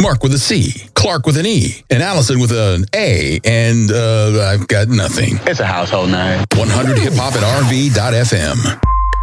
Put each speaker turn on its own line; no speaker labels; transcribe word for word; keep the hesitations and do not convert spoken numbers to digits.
Mark with a C, Clark with an E, and Allison with an A, and uh, I've got nothing.
It's a household name.
one hundred hip hop at R V dot F M.